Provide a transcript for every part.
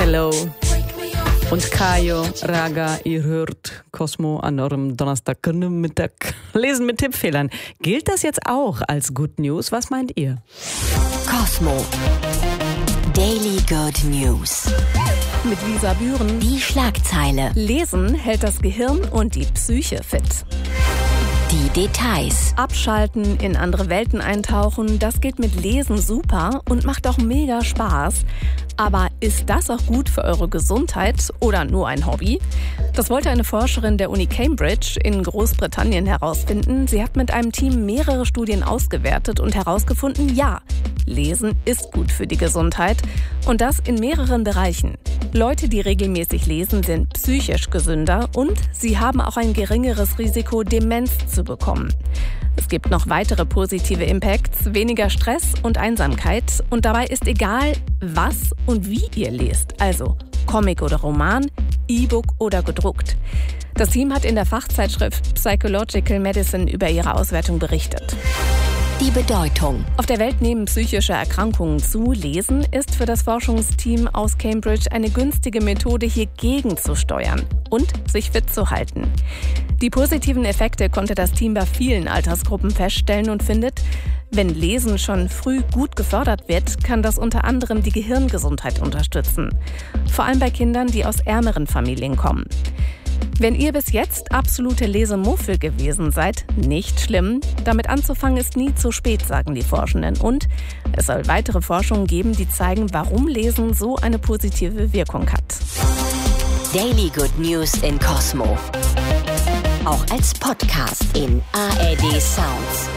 Hello und Kayo, Raga, ihr hört Cosmo an eurem Donnerstagmittag. Lesen mit Tippfehlern. Gilt das jetzt auch als Good News? Was meint ihr? Cosmo Daily Good News. Mit Lisa Bühren. Die Schlagzeile. Lesen hält das Gehirn und die Psyche fit. Die Details. Abschalten, in andere Welten eintauchen, das geht mit Lesen super und macht auch mega Spaß. Aber ist das auch gut für eure Gesundheit oder nur ein Hobby? Das wollte eine Forscherin der Uni Cambridge in Großbritannien herausfinden. Sie hat mit einem Team mehrere Studien ausgewertet und herausgefunden, ja, Lesen ist gut für die Gesundheit und das in mehreren Bereichen. Leute, die regelmäßig lesen, sind psychisch gesünder und sie haben auch ein geringeres Risiko, Demenz zu bekommen. Es gibt noch weitere positive Impacts, weniger Stress und Einsamkeit. Und dabei ist egal, was und wie ihr lest. Also Comic oder Roman, E-Book oder gedruckt. Das Team hat in der Fachzeitschrift Psychological Medicine über ihre Auswertung berichtet. Die Bedeutung. Auf der Welt nehmen psychische Erkrankungen zu. Lesen ist für das Forschungsteam aus Cambridge eine günstige Methode, hier gegenzusteuern und sich fit zu halten. Die positiven Effekte konnte das Team bei vielen Altersgruppen feststellen und findet, wenn Lesen schon früh gut gefördert wird, kann das unter anderem die Gehirngesundheit unterstützen. Vor allem bei Kindern, die aus ärmeren Familien kommen. Wenn ihr bis jetzt absolute Lesemuffel gewesen seid, nicht schlimm. Damit anzufangen ist nie zu spät, sagen die Forschenden. Und es soll weitere Forschungen geben, die zeigen, warum Lesen so eine positive Wirkung hat. Daily Good News in Cosmo. Auch als Podcast in ARD Sounds.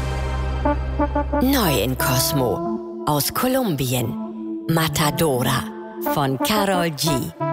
Neu in Cosmo. Aus Kolumbien. Matadora von Karol G.